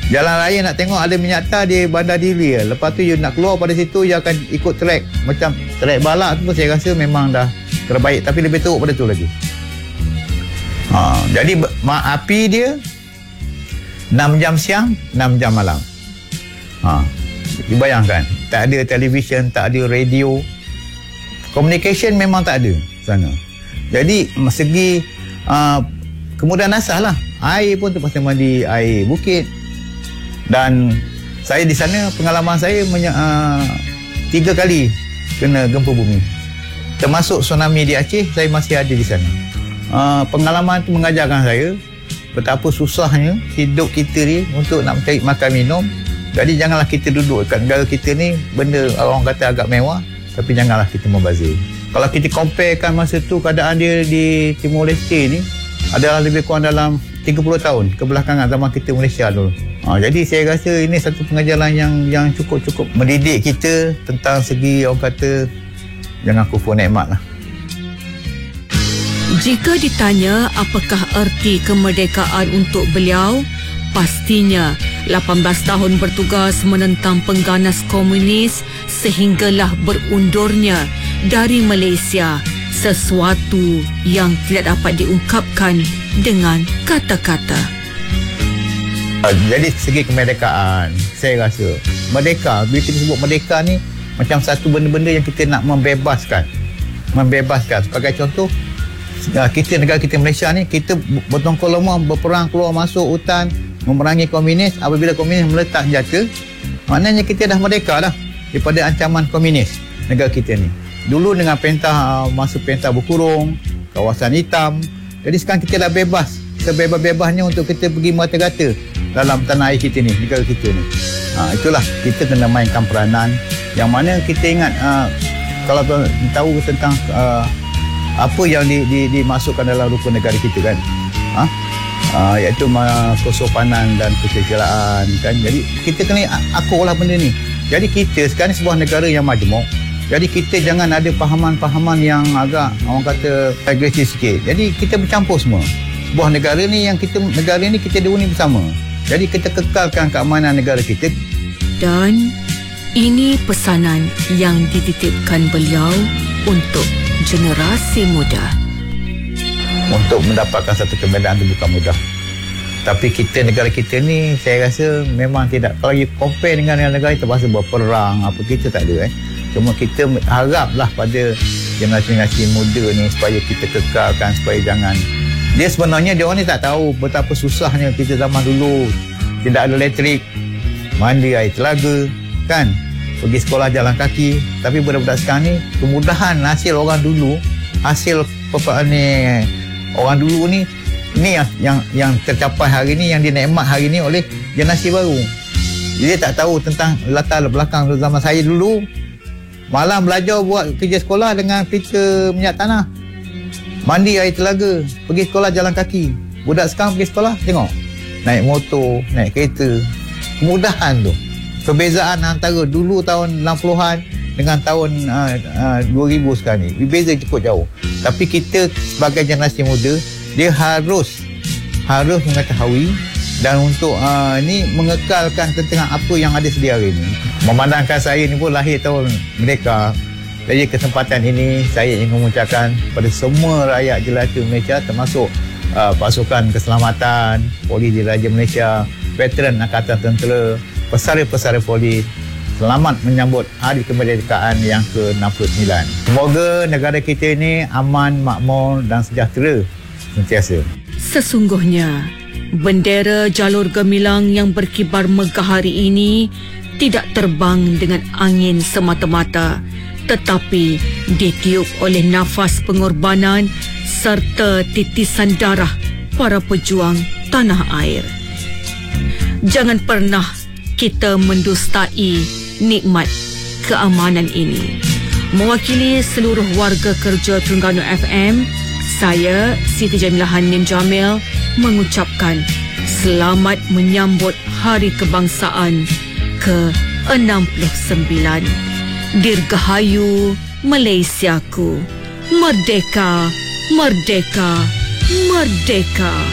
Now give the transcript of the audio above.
Jalan raya nak tengok ada minyak tar di Bandar Diri. Lepas tu you nak keluar pada situ, you akan ikut trek. Macam trek balak tu pun saya rasa memang dah terbaik. Tapi lebih teruk pada tu lagi. Jadi api dia 6 jam siang, 6 jam malam. Dibayangkan, tak ada televisyen, tak ada radio. Communication memang tak ada sana. Jadi segi kemudahan asas lah. Air pun terpaksa mandi air bukit. Dan saya di sana, pengalaman saya 3 kali kena gempa bumi. Termasuk tsunami di Aceh, saya masih ada di sana. Pengalaman itu mengajarkan saya betapa susahnya hidup kita ni untuk nak mencari makan minum. Jadi janganlah kita duduk kat negara kita ni, benda orang kata agak mewah, tapi janganlah kita membazir. Kalau kita comparekan masa tu keadaan dia di Timur Leste ni adalah lebih kurang dalam 30 tahun kebelakangan zaman kita Malaysia dulu. Jadi saya rasa ini satu pengajaran yang cukup mendidik kita tentang segi orang kata jangan kufur nikmat lah. Jika ditanya apakah erti kemerdekaan untuk beliau, pastinya 18 tahun bertugas menentang pengganas komunis sehinggalah berundurnya dari Malaysia, sesuatu yang tidak dapat diungkapkan dengan kata-kata. Jadi segi kemerdekaan, saya rasa merdeka, bila kita sebut merdeka ni macam satu benda-benda yang kita nak membebaskan. Sebagai contoh, kita negara kita Malaysia ni, kita bertongkol lama berperang keluar masuk hutan memerangi komunis. Apabila komunis meletak senjata, maknanya kita dah merdeka dah daripada ancaman komunis negara kita ni. Dulu dengan perintah, masa perintah berkurung, kawasan hitam. Jadi sekarang kita dah bebas, sebebas-bebasnya untuk kita pergi merata-rata dalam tanah air kita ni, negara kita ni. Itulah kita kena mainkan peranan yang mana kita ingat, kalau tahu tentang apa yang dimasukkan dalam rukun negara kita kan, iaitu kesopanan dan kesejahteraan kan. Jadi kita kena akurlah benda ni. Jadi kita sekarang ni sebuah negara yang majmuk. Jadi kita jangan ada pahaman-pahaman yang agak orang kata agresif sikit. Jadi kita bercampur semua. Sebuah negara ni kita dihuni bersama. Jadi kita kekalkan keamanan negara kita. Dan ini pesanan yang dititipkan beliau untuk generasi muda. Untuk mendapatkan satu kemerdekaan itu bukan mudah. Tapi negara kita ni, saya rasa memang tidak. Kalau you compare dengan negara kita terpaksa berperang, apa kita tak ada. Cuma kita haraplah pada generasi muda ni supaya kita kekalkan, supaya jangan. Dia sebenarnya dia orang ni tak tahu betapa susahnya kita zaman dulu. Tidak ada elektrik, mandi air telaga, kan? Pergi sekolah jalan kaki. Tapi budak-budak sekarang ni, kemudahan hasil orang dulu, hasil orang dulu ni, ini yang tercapai hari ni, yang dinikmat hari ni oleh generasi baru. Dia tak tahu tentang latar belakang zaman saya dulu. Malam belajar buat kerja sekolah dengan pita minyak tanah. Mandi air telaga, pergi sekolah jalan kaki. Budak sekarang pergi sekolah, tengok. Naik motor, naik kereta. Kemudahan tu. Perbezaan antara dulu tahun 60-an dengan tahun 2000 sekarang ni. Berbeza cukup jauh. Tapi kita sebagai generasi muda, dia harus mengetahui dan untuk mengekalkan tentang apa yang ada sedia hari ini. Memandangkan saya ni pun lahir tahun merdeka. Jadi kesempatan ini saya ingin mengucapkan kepada semua rakyat jelata Malaysia, termasuk pasukan keselamatan, polis diraja Malaysia, veteran Angkatan Tentera, pesara-pesara polis, selamat menyambut Hari Kemerdekaan yang ke-69. Semoga negara kita ini aman, makmur dan sejahtera sentiasa. Sesungguhnya, bendera jalur gemilang yang berkibar megah hari ini tidak terbang dengan angin semata-mata, tetapi ditiup oleh nafas pengorbanan serta titisan darah para pejuang tanah air. Jangan pernah kita mendustai nikmat keamanan ini. Mewakili seluruh warga kerja Terengganu FM, saya Siti Jamilah Hanim Jamil mengucapkan selamat menyambut Hari Kebangsaan ke-69. Dirgahayu Malaysiaku. Merdeka, merdeka, merdeka.